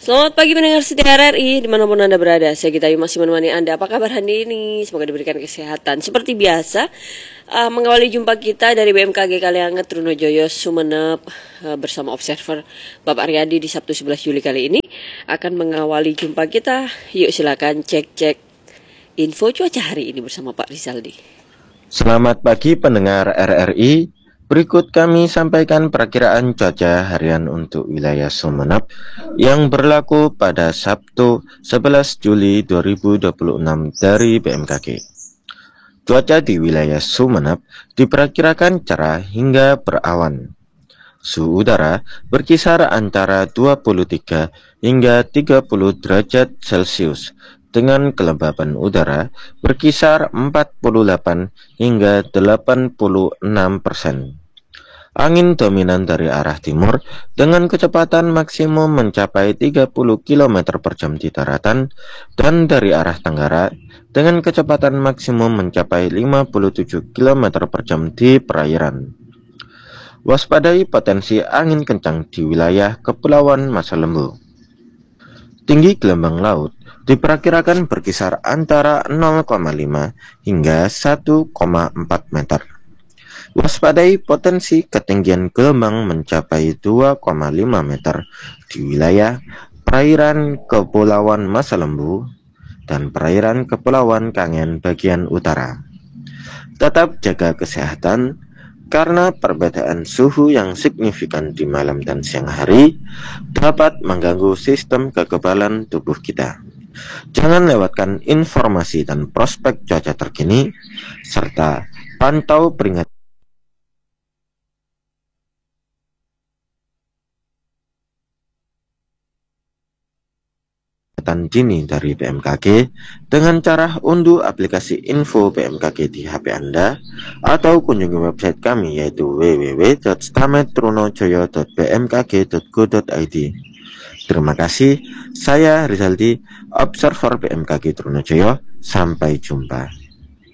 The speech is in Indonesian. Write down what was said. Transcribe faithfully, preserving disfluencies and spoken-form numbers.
Selamat pagi pendengar setia R R I dimanapun Anda berada. Saya Gita Ayu masih menemani Anda. Apa kabar hari ini? Semoga diberikan kesehatan. Seperti biasa, uh, mengawali jumpa kita dari B M K G Kalianget, Trunojoyo, Sumeneb uh, bersama Observer Bapak Riyadi di Sabtu sebelas Juli kali ini akan mengawali jumpa kita. Yuk silakan cek-cek info cuaca hari ini bersama Pak Rizaldi. Selamat pagi pendengar R R I. Berikut kami sampaikan perakiraan cuaca harian untuk wilayah Sumeneb yang berlaku pada Sabtu sebelas Juli dua ribu dua puluh enam dari B M K G. Cuaca di wilayah Sumeneb diperkirakan cerah hingga berawan. Suhu udara berkisar antara dua puluh tiga hingga tiga puluh derajat Celcius dengan kelembapan udara berkisar empat puluh delapan hingga delapan puluh enam persen. Angin dominan dari arah timur dengan kecepatan maksimum mencapai tiga puluh kilometer per jam di daratan dan dari arah tenggara dengan kecepatan maksimum mencapai lima puluh tujuh kilometer per jam di perairan. Waspadai potensi angin kencang di wilayah Kepulauan Masa Lembu. Tinggi gelombang laut diperkirakan berkisar antara nol koma lima hingga satu koma empat meter. Waspadai potensi ketinggian gelombang mencapai dua koma lima meter di wilayah perairan Kepulauan Masa Lembu dan perairan Kepulauan Kangen bagian utara. Tetap jaga kesehatan karena perbedaan suhu yang signifikan di malam dan siang hari dapat mengganggu sistem kekebalan tubuh kita. Jangan lewatkan informasi dan prospek cuaca terkini, serta pantau peringatan dini dari B M K G dengan cara unduh aplikasi info B M K G di H P Anda atau kunjungi website kami yaitu w w w titik stamet trunojoyo titik b m k g titik go titik i d. Terima kasih, saya Rizaldi, Observer B M K G Trunojoyo. Sampai jumpa.